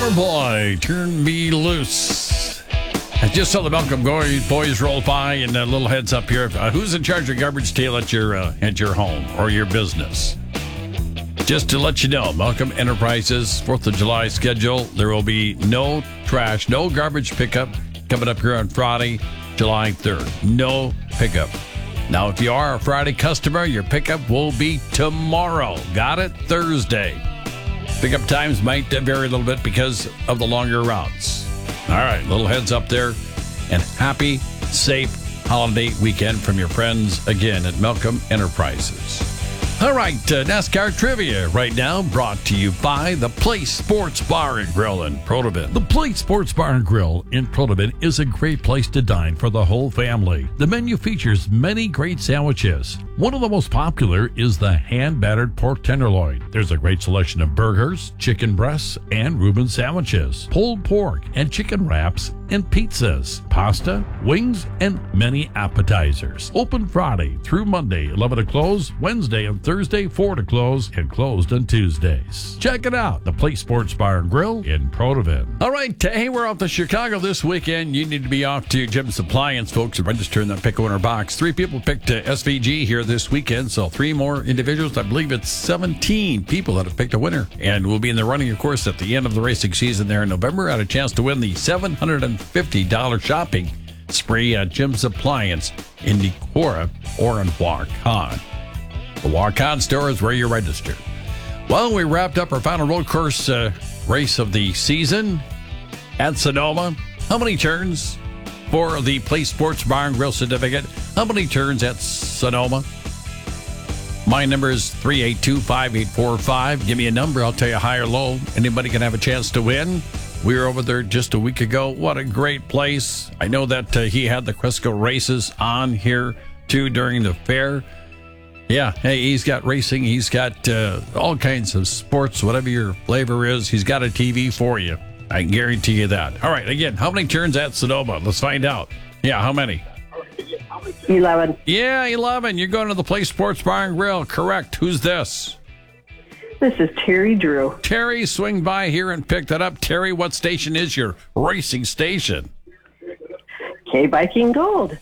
Loverboy, Turn Me Loose. I just saw the Malcolm boys roll by, and a little heads up here. Who's in charge of garbage tail at your home or your business? Just to let you know, Malcolm Enterprises 4th of July schedule. There will be no trash, no garbage pickup coming up here on Friday, July 3rd. No pickup. Now, if you are a Friday customer, your pickup will be tomorrow. Got it? Thursday. Pickup times might vary a little bit because of the longer routes. All right, little heads up there. And happy, safe holiday weekend from your friends again at Malcolm Enterprises. All right, NASCAR trivia right now brought to you by the Place Sports Bar and Grill in Protivin. The Place Sports Bar and Grill in Protivin is a great place to dine for the whole family. The menu features many great sandwiches. One of the most popular is the hand-battered pork tenderloin. There's a great selection of burgers, chicken breasts, and Reuben sandwiches, pulled pork and chicken wraps, and pizzas, pasta, wings, and many appetizers. Open Friday through Monday, 11 to close, Wednesday and Thursday, 4 to close, and closed on Tuesdays. Check it out, the Place Sports Bar and Grill in Protivin. All right, hey, we're off to Chicago this weekend. You need to be off to Jim's Appliance, folks. Register in the Pick a Winner box. 3 people picked SVG here this weekend, so 3 more individuals. I believe it's 17 people that have picked a winner. And we'll be in the running, of course, at the end of the racing season there in November. Had a chance to win the $750 shopping spree at Jim's Appliance in Decorah or in Waukon. The Waukon store is where you register. Well, we wrapped up our final road course race of the season at Sonoma. How many turns for the Place Sports Bar and Grill certificate? How many turns at Sonoma? My number is 382-5845. Give me a number. I'll tell you high or low. Anybody can have a chance to win. We were over there just a week ago. What a great place. I know that he had the Cresco races on here, too, during the fair. Yeah, hey, he's got racing. He's got all kinds of sports, whatever your flavor is. He's got a TV for you. I can guarantee you that. All right, again, how many turns at Sonoma? Let's find out. Yeah, how many? 11. Yeah, 11. You're going to the Place Sports Bar and Grill. Correct. Who's this? This is Terry Drew. Terry, swing by here and pick that up. Terry, what station is your racing station? K-Biking Gold.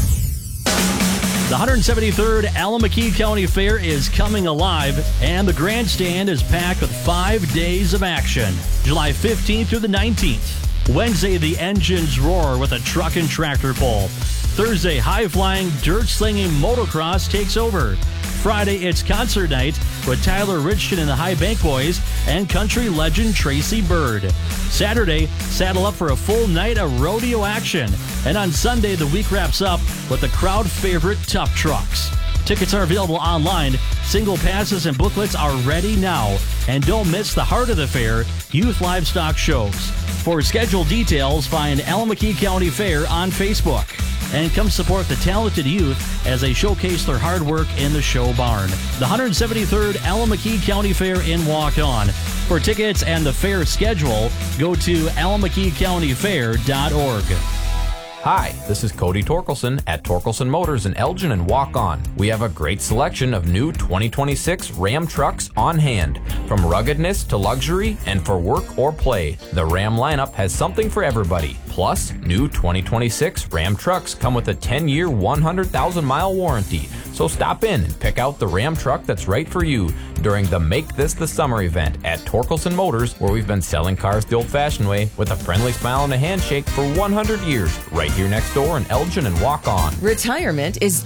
The 173rd Alameda County Fair is coming alive, and the grandstand is packed with 5 days of action. July 15th through the 19th. Wednesday, the engines roar with a truck and tractor pull. Thursday, high-flying, dirt-slinging motocross takes over. Friday, it's concert night with Tyler Richardson and the High Bank Boys and country legend Tracy Bird. Saturday, saddle up for a full night of rodeo action. And on Sunday, the week wraps up with the crowd favorite Tough Trucks. Tickets are available online. Single passes and booklets are ready now. And don't miss the heart of the fair, youth livestock shows. For scheduled details, find Alameda County Fair on Facebook. And come support the talented youth as they showcase their hard work in the show barn. The 173rd Alameda County Fair in Waukon. For tickets and the fair schedule, go to alamedacountyfair.org. Hi, this is Cody Torkelson at Torkelson Motors in Elgin and Waukon. We have a great selection of new 2026 Ram trucks on hand. From ruggedness to luxury and for work or play, the Ram lineup has something for everybody. Plus, new 2026 Ram trucks come with a 10-year, 100,000-mile warranty. So stop in and pick out the Ram truck that's right for you during the Make This the Summer event at Torkelson Motors, where we've been selling cars the old-fashioned way with a friendly smile and a handshake for 100 years, right here next door in Elgin and Waukon. Retirement is